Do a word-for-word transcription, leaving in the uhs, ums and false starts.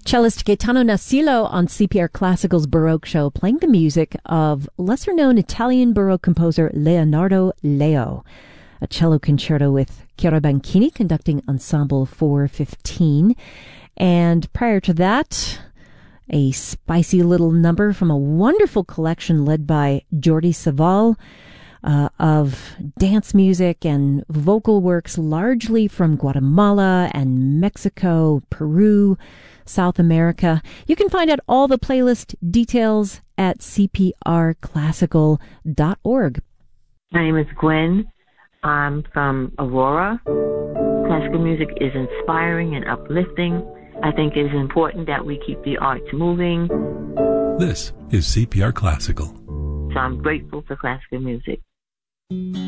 Cellist Gaetano Nasillo on C P R Classical's Baroque show, playing the music of lesser-known Italian Baroque composer Leonardo Leo. A cello concerto with Chiara Banchini conducting Ensemble four fifteen. And prior to that, a spicy little number from a wonderful collection led by Jordi Savall uh, of dance music and vocal works largely from Guatemala and Mexico, Peru, South America. You can find out all the playlist details at c p r classical dot org. My name is Gwen. I'm from Aurora. Classical music is inspiring and uplifting. I think it is important that we keep the arts moving. This is C P R Classical. So I'm grateful for classical music.